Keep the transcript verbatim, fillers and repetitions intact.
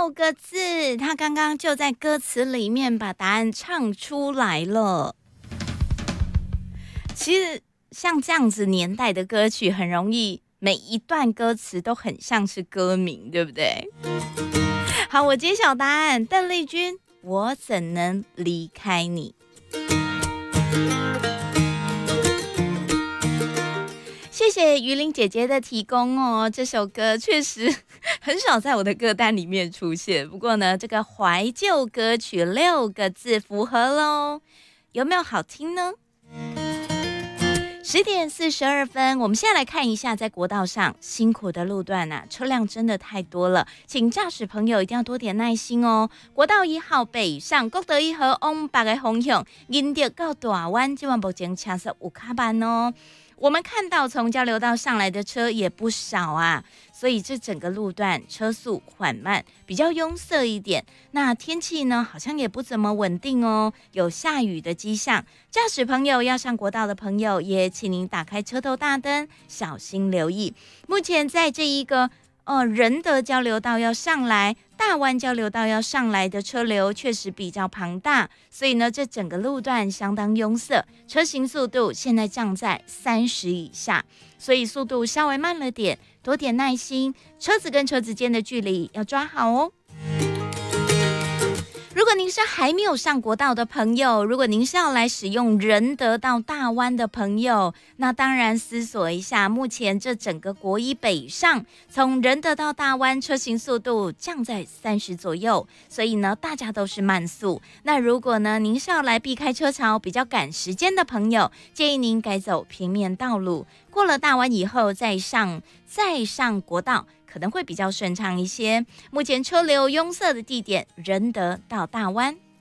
六个字，他刚刚就在歌词里面把答案唱出来了。其实像这样子年代的歌曲，很容易每一段歌词都很像是歌名，对不对？好，我揭晓答案，邓丽君，我怎能离开你。谢谢于玲姐姐的提供哦，这首歌确实很少在我的歌单里面出现，不过呢，这个怀旧歌曲六个字符合咯，有没有好听呢？十点四十二分，我们现在来看一下，在国道上辛苦的路段啊，车辆真的太多了，请驾驶朋友一定要多点耐心哦。国道一号北上，国道一号往北的方向，迎着到大湾，今晚目前车速有卡慢哦。我们看到从交流道上来的车也不少啊，所以这整个路段车速缓慢，比较拥塞一点。那天气呢，好像也不怎么稳定哦，有下雨的迹象。驾驶朋友要上国道的朋友，也请您打开车头大灯，小心留意。目前在这一个呃仁德交流道要上来，大湾交流道要上来的车流确实比较庞大，所以呢，这整个路段相当拥塞，车行速度现在降在三十以下，所以速度稍微慢了点，多点耐心，车子跟车子间的距离要抓好哦。如果您是还没有上国道的朋友，如果您是要来使用仁德到大湾的朋友，那当然思索一下，目前这整个国一北上，从仁德到大湾车行速度降在三十左右，所以呢，大家都是慢速。那如果呢，您是要来避开车潮、比较赶时间的朋友，建议您改走平面道路，过了大湾以后再上再上国道，可能会比较顺畅一些。目前车流拥塞的地点，仁德到大湾。